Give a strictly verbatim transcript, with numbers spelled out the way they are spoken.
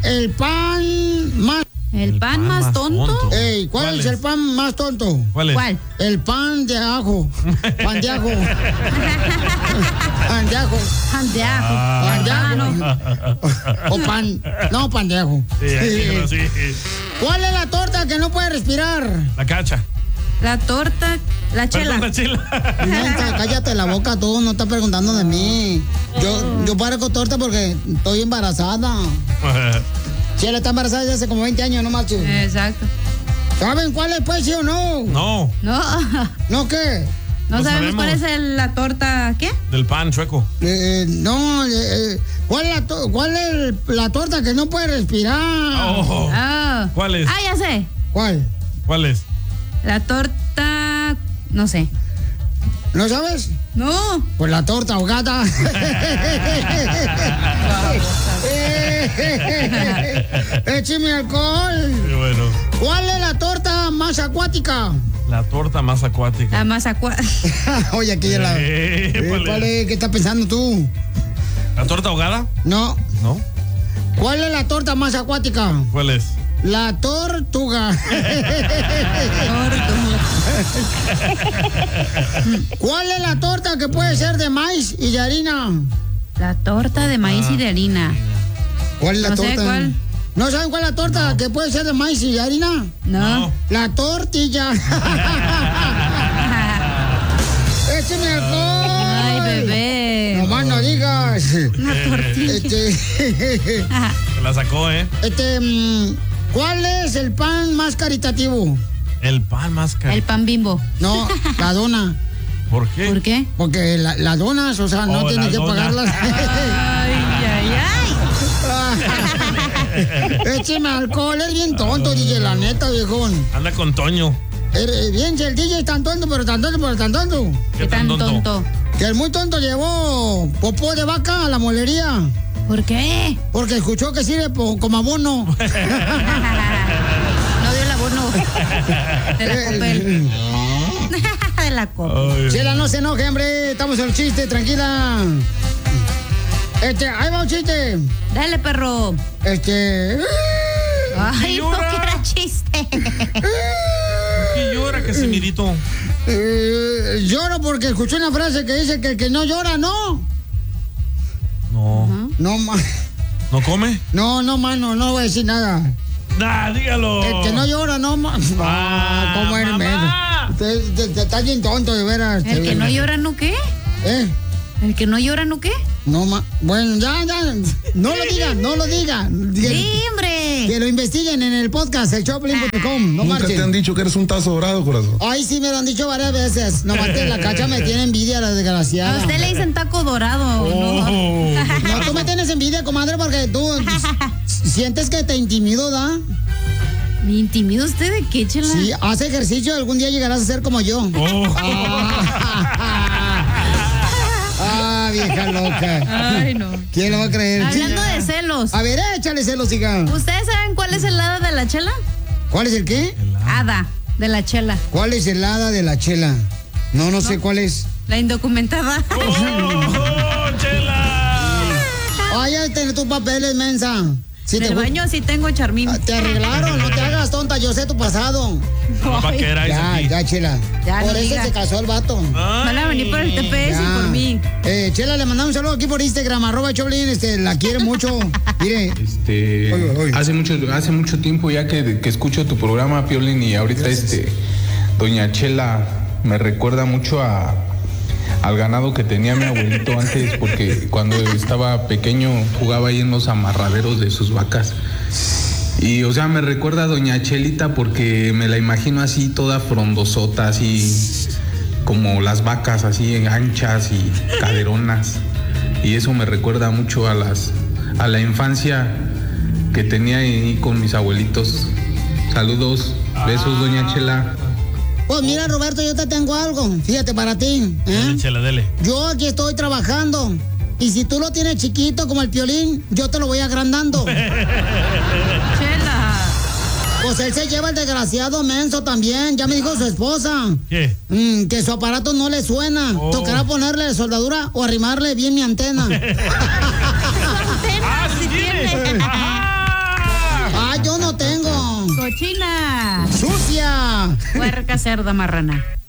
el pan más... ¿El, ¿El pan, pan más tonto? tonto. Ey, ¿cuál, ¿Cuál es? es el pan más tonto? ¿Cuál es? ¿Cuál? El pan de ajo. Pan de ajo. Pan de ajo. Pan de ajo. Ah. Pan de ajo. O pan... No, pan de ajo. Sí, sí, sí. ¿Cuál es la torta que no puede respirar? La cacha. La torta, la chela. Perdón, la chela. Neta, cállate la boca tú, no estás preguntando de mí. Yo, yo parezco torta porque estoy embarazada. Chela está embarazada desde hace como veinte años, no marches. Exacto. ¿Saben cuál es, pues, sí o no? No. No. ¿No qué? No, no sabemos, sabemos cuál es el, la torta, ¿qué? Del pan chueco. Eh, no, eh, ¿cuál, es la to- ¿cuál es la torta que no puede respirar? Oh. Oh. ¿Cuál es? Ah, ya sé. ¿Cuál? ¿Cuál es? La torta, no sé. ¿No sabes? No. Pues la torta ahogada. Écheme alcohol. Qué bueno. ¿Cuál es la torta más acuática? La torta más acuática. La más acuática. Oye, aquí ya la... Eh, eh, ¿Qué estás pensando tú? ¿La torta ahogada? No. ¿No? ¿Cuál es la torta más acuática? ¿Cuál es? La tortuga. ¿Cuál es la torta que puede ser de maíz y de harina? La torta de maíz y de harina. ¿Cuál es la no torta? Sé cuál. ¿No saben cuál es la torta no. que puede ser de maíz y de harina? No. no. La tortilla. ¡Écheme alcohol! Ay, bebé. No más no digas. Una tortilla. Este... Se la sacó, ¿eh? Este... ¿Cuál es el pan más caritativo? El pan más caritativo. El pan Bimbo. No, la dona. ¿Por qué? ¿Por qué? Porque las la donas, o sea, no oh, tienes que dona. pagarlas. Ay, ay, ay. Écheme alcohol, es bien tonto, D J, la neta, viejón. Anda con Toño. Er, bien, el D J es tan tonto, pero tan tonto, pero tan tonto. ¿Qué, ¿Qué tan tonto? tonto? Que el muy tonto llevó popó de vaca a la molería. ¿Por qué? Porque escuchó que sirve como abono. No dio el abono de la Copel. De la Copel. Chela, no se enoje, hombre. Estamos en el chiste, tranquila. Este, ahí va un chiste. Dale, perro. Este. Ay, no, que era chiste. ¿Por qué llora, Casimirito? Eh, lloro porque escuché una frase que dice que el que no llora, no. No. Uh-huh. No, ma. ¿No come? No, no, mano, no voy a decir nada. Nah, dígalo. El que no llora, no, ma. Ah, no, ¿cómo eres, te, te, te, Estás bien tonto, de veras. ¿El que no llora, no qué? ¿Eh? ¿El que no llora, no qué? No, ma. Bueno, ya, ya. No lo diga, no lo diga. Sí, hombre. Que lo investiguen en el podcast, el choplin punto com. No Nunca marchen. te han dicho que eres un tazo dorado, corazón. Ay, sí, me lo han dicho varias veces. No, Marte, la cacha me tiene envidia, la desgraciada. A usted le dicen taco dorado. Oh. No. No, tú me tienes envidia, comadre, porque tú sientes que te intimido, ¿da? ¿Me intimido usted de qué, chela? Sí, haz ejercicio, algún día llegarás a ser como yo. Oh. Ah, vieja loca. Ay, no. ¿Quién lo va a creer? Hablando de celos. A ver, échale celos, hija. ¿Ustedes saben cuál es el hada de la chela? ¿Cuál es el qué? El hada de la chela. ¿Cuál es el hada de la chela? No, no, no. sé cuál es. La indocumentada. ¡Oh, oh chela! Ay, ya tenés tus papeles, mensa. Si del te... baño sí tengo, Charmín. Te arreglaron, no te hagas tonta, yo sé tu pasado. No, ¿para qué era ya, eso? Ya, Chela. Ya, por eso diga. Se casó el vato. Van a venir por el T P S y por mí. Eh, Chela, le mandamos un saludo aquí por Instagram, arroba Choplin, este, la quiere mucho. Mire. Este, oye, oye. Hace mucho, hace mucho tiempo ya que, que escucho tu programa, Piolín, y ahorita Gracias. este, doña Chela me recuerda mucho a al ganado que tenía mi abuelito antes, porque cuando estaba pequeño jugaba ahí en los amarraderos de sus vacas. Y, o sea, me recuerda a doña Chelita porque me la imagino así toda frondosota, así como las vacas, así anchas y caderonas. Y eso me recuerda mucho a las a la infancia que tenía ahí con mis abuelitos. Saludos, besos, doña Chela. Pues mira, Roberto, yo te tengo algo, fíjate, para ti. ¿eh? Dale, Chela, dele. Yo aquí estoy trabajando. Y si tú lo tienes chiquito como el Piolín, yo te lo voy agrandando. Chela. Pues él se lleva el desgraciado menso también. Ya me dijo su esposa. ¿Qué? Mm, que su aparato no le suena. Oh. Tocará ponerle soldadura o arrimarle bien mi antena. Antena, ah, si tiene. tiene. cochina. ¡Sucia! Puerca, cerda, marrana.